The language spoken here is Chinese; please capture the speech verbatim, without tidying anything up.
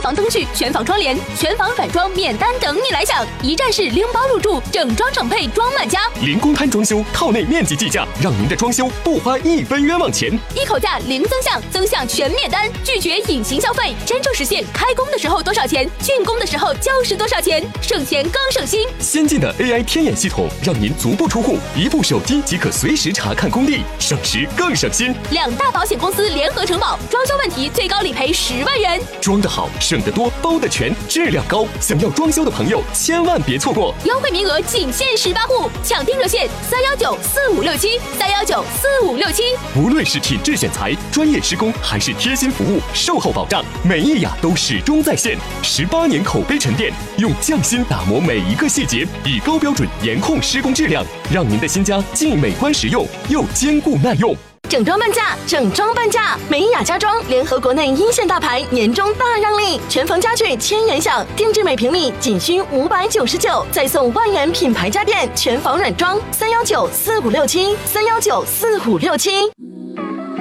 房灯具、全房窗帘、全房软装免单等你来享，一站式拎包入住，整装整配装满家。 零公摊装修，套内面积计价，让您的装修不花一分冤枉钱。 一口价零增项，增项全免单，拒绝隐形消费，真正实现开工的时候多少钱，竣工的时候就是多少钱，省钱更省心。 先进的 A I 天眼系统，让您足不出户，一部手机即可随时查看工地，省时更省心。 两大保险公司联合承保，装修问题最高理赔十万元。 装得好，省得多，包得全，质量高。想要装修的朋友，千万别错过， 优惠名额仅限十八户，抢订热线三幺九四五六七三幺九四五六七。 无论是品质选材、专业施工，还是贴心服务、售后保障，美意雅都始终在线。十八年口碑沉淀，用匠心打磨每一个细节，以高标准严控施工质量，让您的新家既美观实用，又坚固耐用。 整装半价，整装半价！美意雅家装联合国内一线大牌，年终大让利，全房家具千元享，定制每平米仅需五百九十九，再送万元品牌家电，全房软装。三幺九四五六七三幺九四五六七。